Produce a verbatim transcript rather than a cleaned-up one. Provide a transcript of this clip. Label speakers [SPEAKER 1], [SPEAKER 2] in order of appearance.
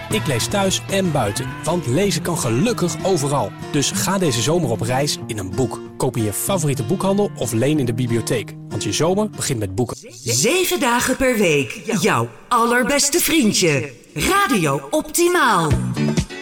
[SPEAKER 1] Ik lees thuis en buiten, want lezen kan gelukkig overal. Dus ga deze zomer op reis in een boek. Koop in je favoriete boekhandel of leen in de bibliotheek. Want je zomer begint met boeken.
[SPEAKER 2] Zeven dagen per week. Jouw allerbeste vriendje. Radio Optimaal.